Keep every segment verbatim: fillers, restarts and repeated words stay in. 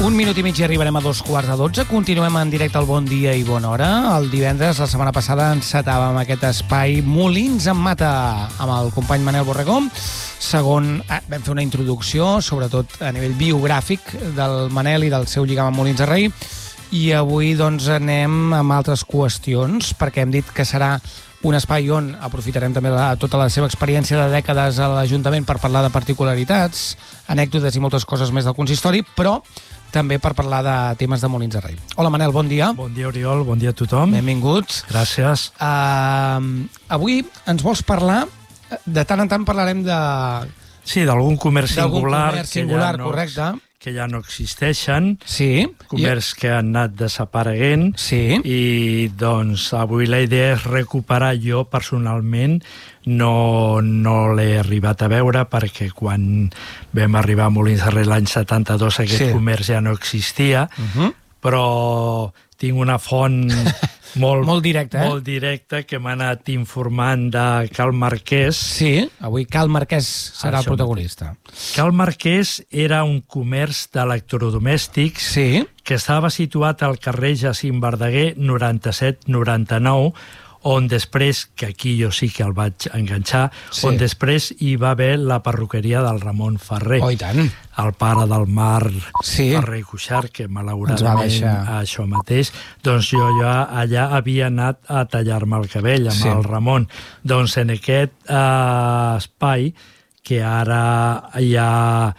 Un minut i mig i arribarem a dos quarts de dotze. Continuem en directe al Bon Dia i Bona Hora. El divendres, la setmana passada, encetàvem aquest espai Molins en Mata amb el company Manel Borregó. Segon, eh, vam fer una introducció, sobretot a nivell biogràfic, del Manel i del seu lligam amb Molins de Rei. I avui doncs, anem amb altres qüestions, perquè hem dit que serà un espai on aprofitarem també la, tota la seva experiència de dècades a l'Ajuntament per parlar de particularitats, anècdotes i moltes coses més del consistori, però també per parlar de temes de Molins de Rei. Hola, Manel, bon dia. Bon dia, Oriol, bon dia a tothom. Benvinguts. Gràcies. Uh, avui ens vols parlar, de tant en tant parlarem de... Sí, d'algun comerç singular, comerç singular que, ja no, correcte. que ja no existeixen, sí. comerç I... que han anat desapareguent, sí. i doncs avui la idea és recuperar. Jo personalment no, no l'he arribat a veure perquè quan vam arribar a Molins de Rei l'any setanta-dos aquest sí. comerç ja no existia, uh-huh. però tinc una font molt, molt directa, eh? molt directa que m'ha anat informant de Cal Marquès. Sí, avui Cal Marquès serà Això el protagonista. Cal Marquès era un comerç d'electrodomèstics sí. que estava situat al carrer Jacint Verdaguer noranta-set noranta-nou, on després, que aquí jo sí que el vaig enganxar, sí. on després hi va haver la perruqueria del Ramon Ferrer. Oh, i tant. El pare del Marc sí. Ferrer i Cuixart, que malauradament això mateix, doncs jo ja allà havia anat a tallar-me el cabell amb sí. el Ramon. Doncs en aquest eh, espai, que ara hi ha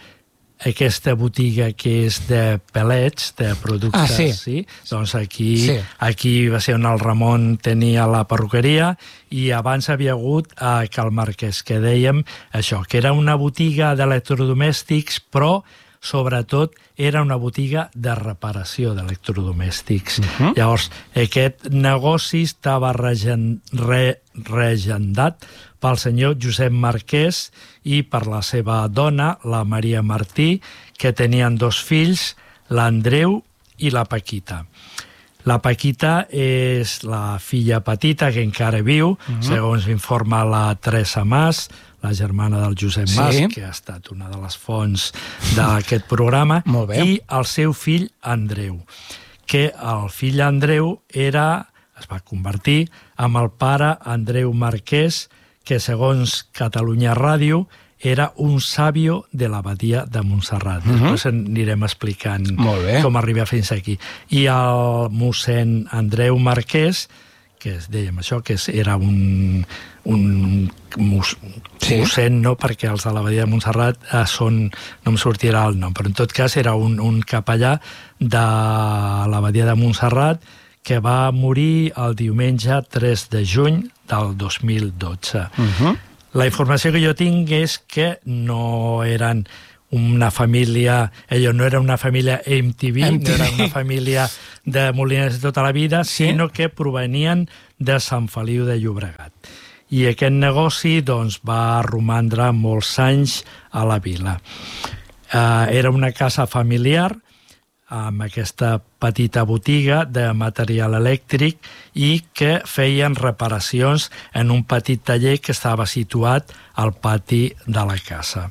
aquesta botiga que és de pellets, de productes, ah, sí. sí? Doncs aquí, sí. aquí va ser on el Ramon tenia la perruqueria, i abans havia hagut a Cal Marquès, que dèiem això, que era una botiga d'electrodomèstics, però sobretot era una botiga de reparació d'electrodomèstics. Uh-huh. Llavors, aquest negoci estava regen, re, regendat pel senyor Josep Marquès i per la seva dona, la Maria Martí, que tenien dos fills, l'Andreu i la Paquita. La Paquita és la filla petita que encara viu, uh-huh. segons informa la Teresa Mas, la germana del Josep Mas, sí. que ha estat una de les fonts d'aquest programa, i el seu fill Andreu, que el fill Andreu era, es va convertir amb el pare Andreu Marquès, que segons Catalunya Ràdio era un sàvio de l'abadia de Montserrat. Uh-huh. Després anirem explicant com arriba fins aquí. I el mossèn Andreu Marquès, que es dèiem això, que era un, un mus, sí. mossèn, no? Perquè els de l'abadia de Montserrat eh, són, no em sortirà el nom, però en tot cas era un, un capellà de l'abadia de Montserrat que va morir el diumenge tres de juny del dos mil dotze. Uh-huh. La informació que jo tinc és que no eren una família, ella no era una família M T V, M T V. No era una família de Molins de tota la vida, sí. sinó que provenien de Sant Feliu de Llobregat. I aquest negoci doncs, va romandre molts anys a la vila. Uh, era una casa familiar, amb aquesta petita botiga de material elèctric i que feien reparacions en un petit taller que estava situat al pati de la casa.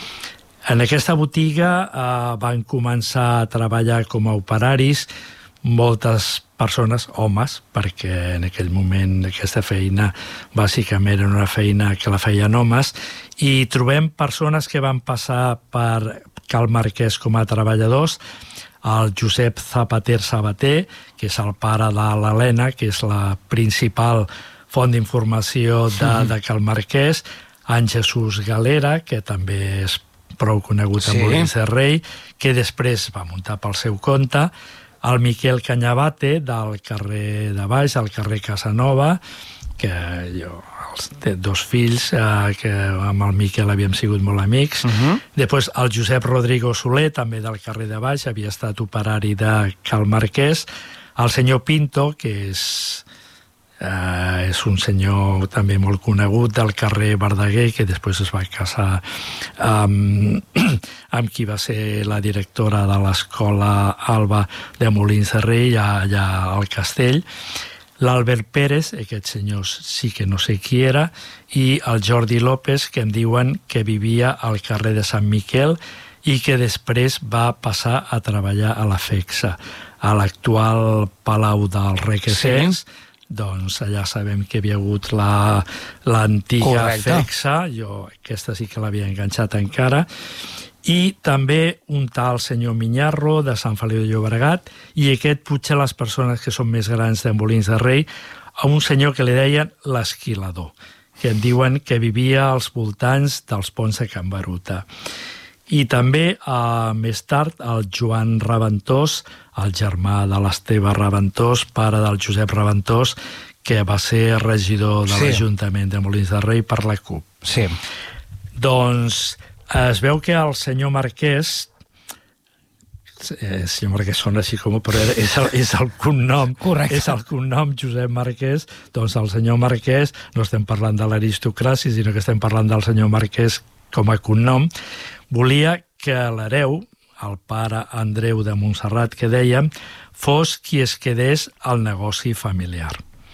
En aquesta botiga eh, van començar a treballar com a operaris moltes persones, homes, perquè en aquell moment aquesta feina bàsicament era una feina que la feien homes, i trobem persones que van passar per Cal Marquès com a treballadors, el Josep Zapater Sabater, que és el pare de l'Helena, que és la principal font d'informació de, de Cal Marquès, en Jesús Galera, que també és prou conegut a sí. Molins de Rei, que després va muntar pel seu compte, el Miquel Canyabate, del carrer de baix, al carrer Casanova, que jo, els dos fills, eh, que amb el Miquel havíem sigut molt amics. Uh-huh. Després el Josep Rodrigo Soler, també del carrer de baix, havia estat operari de Cal Marquès. El senyor Pinto, que és, eh, és un senyor també molt conegut del carrer Verdaguer, que després es va casar amb, amb qui va ser la directora de l'escola Alba de Molins de Rei, allà al Castell. L'Albert Pérez, aquests senyors sí que no sé qui era, i el Jordi López, que em diuen que vivia al carrer de Sant Miquel i que després va passar a treballar a la FECSA, a l'actual Palau del Requesens. Sí. Doncs allà sabem que hi havia hagut l'antiga FECSA, jo aquesta sí que l'havia enganxat encara, i també un tal senyor Minyarro de Sant Feliu de Llobregat, i aquest potser les persones que són més grans de Molins de Rei, a un senyor que li deien l'Esquilador, que en diuen que vivia als voltants dels ponts de Can Baruta. I també, eh, més tard, el Joan Raventós, el germà de l'Esteve Raventós, pare del Josep Raventós, que va ser regidor de sí. l'Ajuntament de Molins de Rei per la C U P. Sí. Doncs es veu que el senyor Marquès, eh, senyor Marquès sona així com, però és el, és el cognom, correcte. És el cognom Josep Marquès, doncs el senyor Marquès, no estem parlant de l'aristocràcia, sinó que estem parlant del senyor Marquès com a cognom, volia que l'hereu, el pare Andreu de Montserrat, que dèiem, fos qui es quedés al negoci familiar.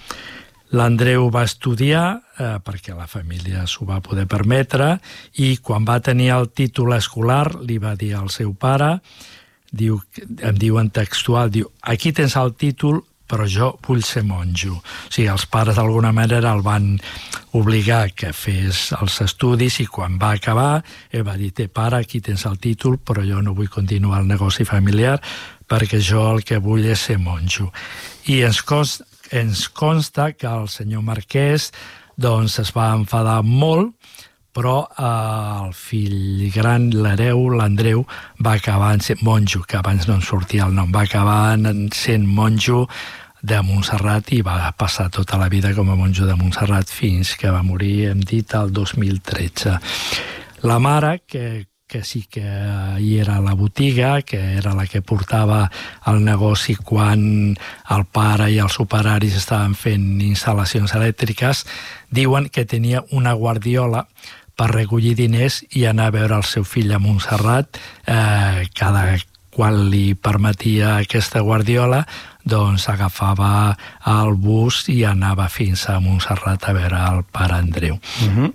L'Andreu va estudiar, eh, perquè la família s'ho va poder permetre, i quan va tenir el títol escolar li va dir al seu pare, diu, em diuen textual, diu, aquí tens el títol, però jo vull ser monjo. O sigui, els pares d'alguna manera el van obligar que fes els estudis, i quan va acabar ell va dir, té pare, aquí tens el títol, però jo no vull continuar el negoci familiar perquè jo el que vull és ser monjo. I ens consta, ens consta que el senyor Marquès doncs, es va enfadar molt, però eh, el fill gran, l'hereu, l'Andreu, va acabar sent monjo, que abans no en sortia el nom, va acabar sent monjo de Montserrat i va passar tota la vida com a monjo de Montserrat fins que va morir, hem dit, el dos mil tretze. La mare, que, que sí que hi era a la botiga, que era la que portava el negoci quan el pare i els operaris estaven fent instal·lacions elèctriques, diuen que tenia una guardiola per recollir diners i anar a veure el seu fill a Montserrat, eh, cada quan li permetia aquesta guardiola, doncs agafava el bus i anava fins a Montserrat a veure el pare Andreu. Uh-huh.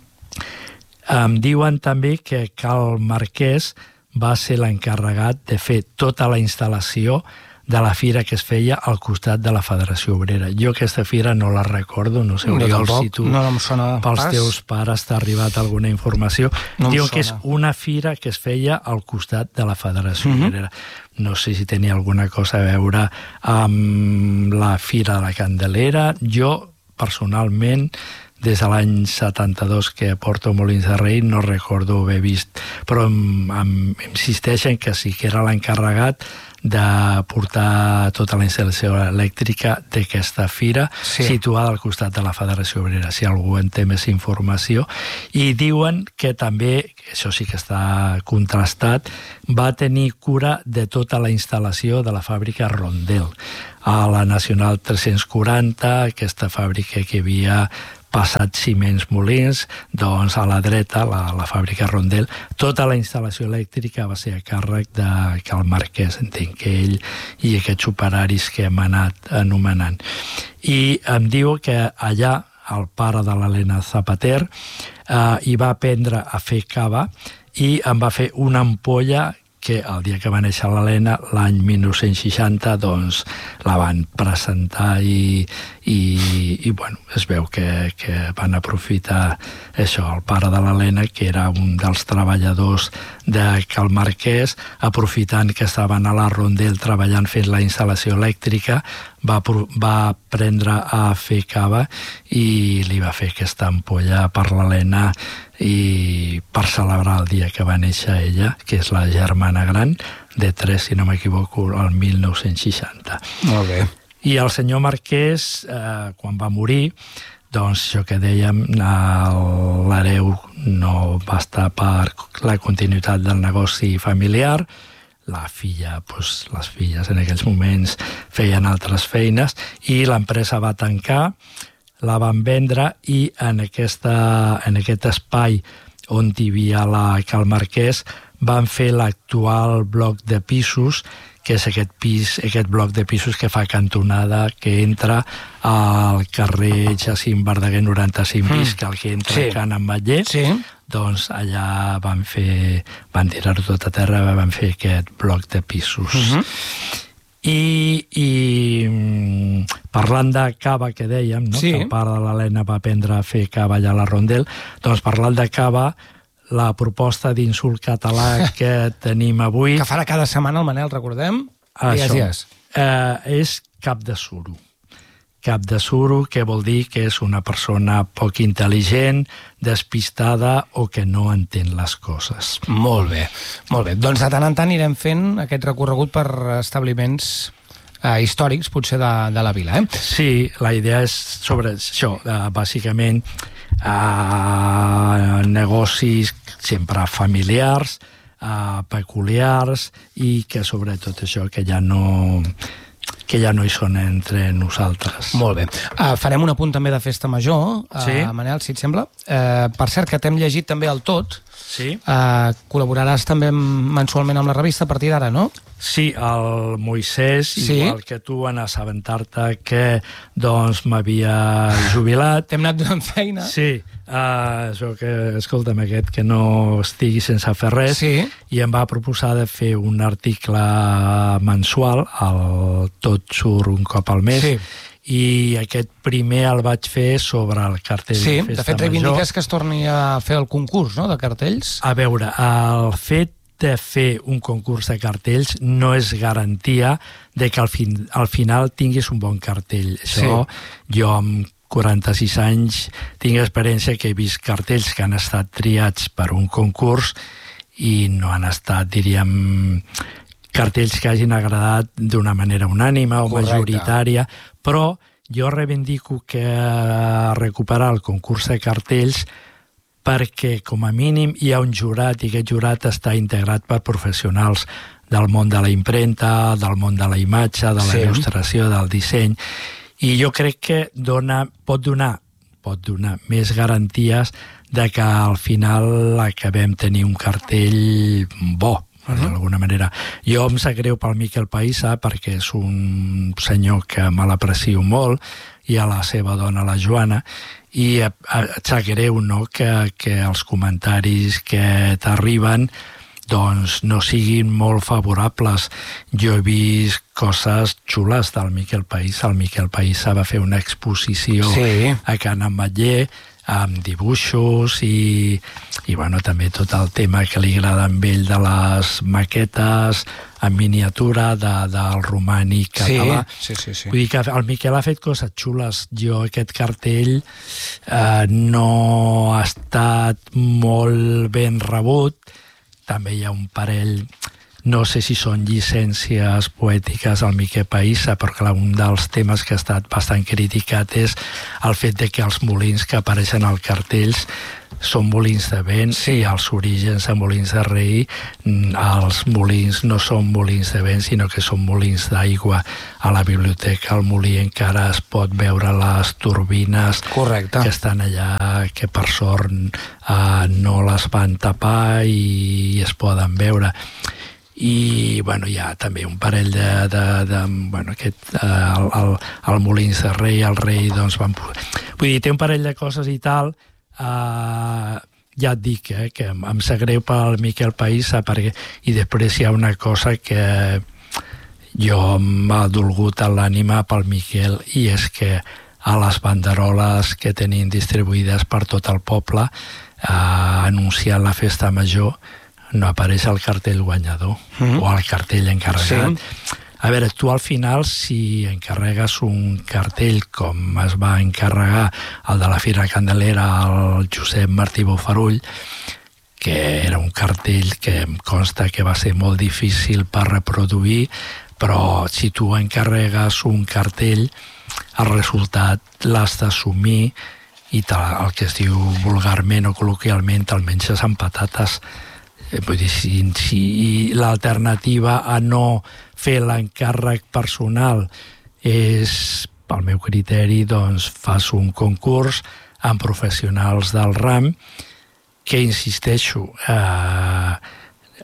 Em diuen també que Cal Marquès va ser l'encarregat de fer tota la instal·lació de la fira que es feia al costat de la Federació Obrera. Jo aquesta fira no la recordo, no sé Oriol, si tu no, no em sona pels pas. Teus pares t'ha arribat alguna informació. No Diuen que és una fira que es feia al costat de la Federació uh-huh. Obrera. No sé si tenia alguna cosa a veure amb la Fira de la Candelera. Jo, personalment, des de l'any setanta-dos que porto Molins de Rei, no recordo haver vist, però em, em insisteixen que sí que era l'encarregat de portar tota la instal·lació elèctrica d'aquesta fira, sí. situada al costat de la Federació Obrera, si algú en té més informació. I diuen que també, això sí que està contrastat, va tenir cura de tota la instal·lació de la fàbrica Rondel. A la Nacional tres-cents quaranta, aquesta fàbrica que havia passat Ciments Molins, doncs a la dreta, la, la fàbrica Rondel, tota la instal·lació elèctrica va ser a càrrec de Cal Marquès, entenc que ell i aquests operaris que hem anat anomenant. I em diu que allà el pare de l'Helena Zapater eh, hi va aprendre a fer cava i em va fer una ampolla que el dia que va néixer l'Helena, l'any mil nou-cents seixanta, doncs la van presentar i, i, i bueno, es veu que, que van aprofitar això, el pare de l'Helena, que era un dels treballadors de Cal Marquès, aprofitant que estaven a la Rondel treballant fent la instal·lació elèctrica, va, va aprendre a fer cava i li va fer aquesta ampolla per l'Helena i per celebrar el dia que va néixer ella, que és la germana gran, de tres, si no m'equivoco, el mil nou-cents seixanta. Molt bé. I el senyor Marquès, eh, quan va morir, doncs això que dèiem, l'hereu no va estar per la continuïtat del negoci familiar, la filla, doncs, les filles en aquells moments feien altres feines i l'empresa va tancar, la van vendre i en, aquesta, en aquest espai on hi havia la Cal Marquès van fer l'actual bloc de pisos, que és aquest pis, aquest bloc de pisos que fa cantonada, que entra al carrer Jacint Verdaguer noranta-cinc bis, mm. que el que entra sí. a Can Ametller, sí. doncs allà van fer, van tirar-ho tot a terra, van fer aquest bloc de pisos. Uh-huh. I, i parlant de cava, que dèiem, no? Sí. Que el pare de l'Helena va aprendre a fer cava allà a la Rondel, doncs parlant de cava, la proposta d'insult català que tenim avui... Que farà cada setmana el Manel, recordem? Això, dies, dies. Eh, és cap de suro. Cap de suro, que vol dir que és una persona poc intel·ligent, despistada o que no entén les coses. Molt bé, molt bé. Doncs de tant en tant anirem fent aquest recorregut per establiments eh, històrics, potser de, de la vila, eh? Sí, la idea és sobre això, eh, bàsicament eh, negocis sempre familiars, eh, peculiars, i que sobretot això que ja no... que ja no hi són entre nosaltres. Molt bé. Uh, farem un apunt també de Festa Major, uh, sí. Manel, si et sembla. Uh, per cert, que t'hem llegit també el tot. Sí. Uh, col·laboraràs també mensualment amb la revista a partir d'ara, no? Sí, el Moisès, sí. Igual que tu, en assabentar-te que doncs m'havia jubilat. T'hem anat donant feina. Sí, uh, això que, escolta'm, aquest que no estigui sense fer res, sí. I em va proposar de fer un article mensual, el Tot surt un cop al mes, sí. I aquest primer el vaig fer sobre el cartell sí, de Festa Major. Sí, de fet reivindiques que es torni a fer el concurs, no?, de cartells. A veure, el fet de fer un concurs de cartells no és garantia de que al, fin, al final tinguis un bon cartell. Això, sí. Jo amb quaranta-sis anys tinc experiència que he vist cartells que han estat triats per un concurs i no han estat, diríem, cartells que hagin agradat d'una manera unànime o correcte. Majoritària, però jo reivindico que recuperar el concurs de cartells perquè, com a mínim, hi ha un jurat i aquest jurat està integrat per professionals del món de la impremta, del món de la imatge, de la sí. Il·lustració, del disseny, i jo crec que dona, pot donar pot donar més garanties de que al final acabem tenir un cartell bo, uh-huh. d'alguna manera. Jo em sap greu pel Miquel Païssa perquè és un senyor que me l'aprecio molt, i a la seva dona, la Joana, i et sap greu, no?, que, que els comentaris que t'arriben doncs no siguin molt favorables. Jo he vist coses xules del Miquel Païssa. El Miquel Païssa va fer una exposició sí. a Can Ametller amb dibuixos i, i bueno, també tot el tema que li agrada amb ell de les maquetes en miniatura de, del romànic català. Sí, sí, sí, sí. Vull dir que el Miquel ha fet coses xules. Jo aquest cartell eh, no ha estat molt ben rebut. També hi ha un parell, no sé si són llicències poètiques al Miquel Païssa, però clar, un dels temes que ha estat bastant criticat és el fet de que els molins que apareixen als cartells són molins de vent, sí. I els orígens de molins de rei, els molins no són molins de vent, sinó que són molins d'aigua. A la biblioteca, al molí, encara es pot veure les turbines correcte. Que estan allà, que per sort eh, no les van tapar i es poden veure. I bueno, hi ha també un parell de, de, de bueno, aquest, eh, el, el, el molins de rei, el rei doncs van... Vull dir, té un parell de coses i tal. Uh, ja et dic eh, que em sap greu pel Miquel Païssa perquè, i després hi ha una cosa que jo m'ha dolgut a l'ànima pel Miquel, i és que a les banderoles que tenim distribuïdes per tot el poble uh, anunciant la festa major no apareix el cartell guanyador mm-hmm. o el cartell encarregat. Sí. A veure, tu al final, si encarregues un cartell com es va encarregar el de la Fira Candelera al Josep Martí Bofarull, que era un cartell que em consta que va ser molt difícil per reproduir, però si tu encarregues un cartell, el resultat l'has d'assumir i el que es diu vulgarment o col·loquialment te'l menges amb patates. Vull dir, si, si l'alternativa a no fer l'encàrrec personal és, pel meu criteri, doncs fas un concurs amb professionals del ram que, insisteixo, eh,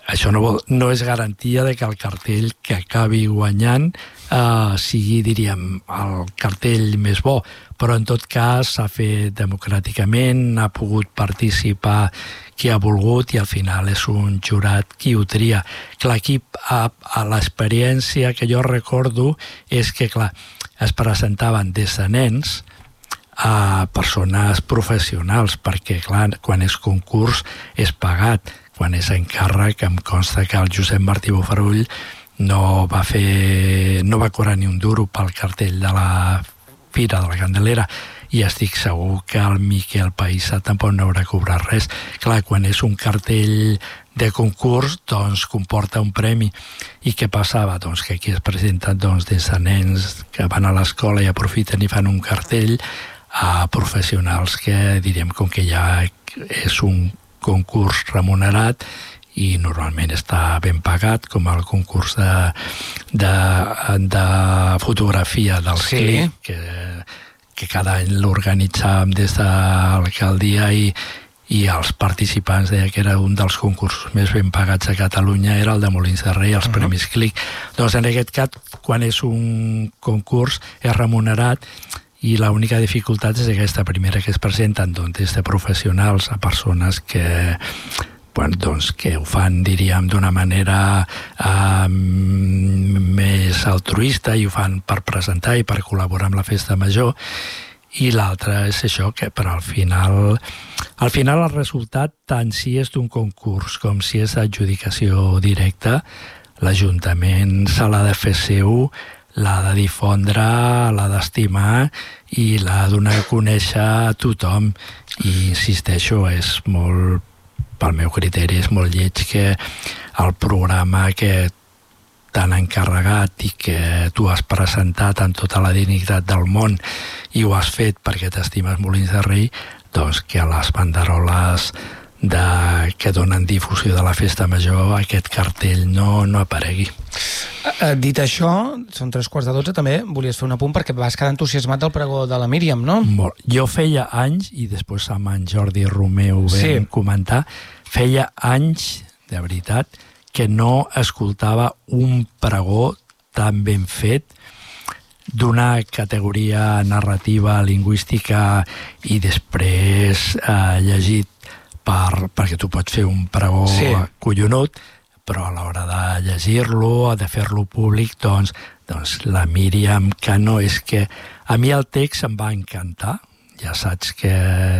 això no, vol, no és garantia de que el cartell que acabi guanyant eh, sigui, diríem, el cartell més bo, però en tot cas s'ha fet democràticament, ha pogut participar qui ha volgut i al final és un jurat qui ho tria. L'equip, a, a l'experiència que jo recordo és que, clar, es presentaven des de nens a persones professionals, perquè, clar, quan és concurs és pagat. Quan és encàrrec, em consta que el Josep Martí Bofarull no va fer, no va cobrar ni un duro pel cartell de la Fira de la Candelera, i estic segur que el Miquel Païssa tampoc no haurà cobrat res. Clar, quan és un cartell de concurs, doncs comporta un premi. I què passava? Doncs que aquí es presenten doncs, des de nens que van a l'escola i aprofiten i fan un cartell, a professionals que, diríem, com que ja és un concurs remunerat i normalment està ben pagat, com el concurs de, de, de fotografia del sí. Clic, que, que cada any l'organitzàvem des de l'alcaldia i, i els participants deia que era un dels concursos més ben pagats a Catalunya, era el de Molins de Rei, els uh-huh. Premis Clic. Doncs en aquest cas, quan és un concurs, és remunerat, i l'única dificultat és aquesta primera, que es presenten doncs, des de professionals a persones que, bueno, doncs, que ho fan, diríem, d'una manera eh, més altruista i ho fan per presentar i per col·laborar amb la festa major, i l'altra és això, que però al final al final el resultat, tant si és d'un concurs com si és d'adjudicació directa, l'Ajuntament se l'ha de fer seu, l'ha de difondre, l'ha d'estimar i l'ha de donar a conèixer a tothom. I insisteixo, és molt, pel meu criteri, és molt lleig que el programa que t'han encarregat i que tu has presentat amb tota la dignitat del món i ho has fet perquè t'estimes Molins de Rei, doncs que les banderoles de, que donen difusió de la festa major, aquest cartell no, no aparegui. Uh, dit això, són tres quarts de dotze, també volies fer un apunt perquè vas quedar entusiasmat del pregó de la Míriam, no? Molt. Jo feia anys, i després amb en Jordi Romeu vam sí. comentar, feia anys, de veritat, que no escoltava un pregó tan ben fet, d'una categoria narrativa, lingüística i després eh, llegit per, perquè tu pots fer un pregó sí. collonut, però a l'hora de llegir-lo, de fer-lo públic, doncs, doncs la Míriam Cano, és que a mi el text em va encantar, ja saps que,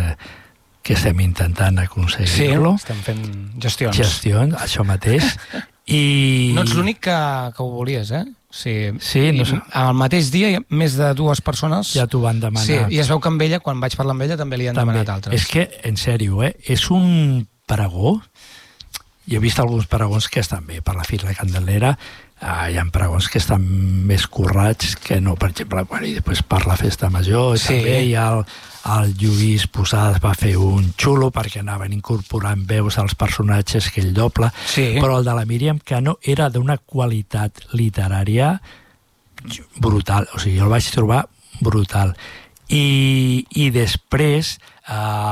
que estem intentant aconseguir-lo. Sí, estem fent gestions. Gestions, això mateix. I... No ets l'únic que, que ho volies, eh? Sí, sí no sé. Al mateix dia, més de dues persones... Ja t'ho van demanar. Sí, i es veu que amb ella, quan vaig parlar amb ella, també li han també. demanat altres. És que, en sèrio, eh? És un pregó. Jo he vist alguns pregons que estan bé per la Fira de la Candelera. Uh, hi ha pregons que estan més currats que no, per exemple, bueno, i després per la festa major, sí. també hi ha el, el Lluís Posades va fer un xulo perquè anaven incorporant veus als personatges que ell dobla, sí. però el de la Míriam Cano era d'una qualitat literària brutal, o sigui, jo el vaig trobar brutal. I, i després... Uh,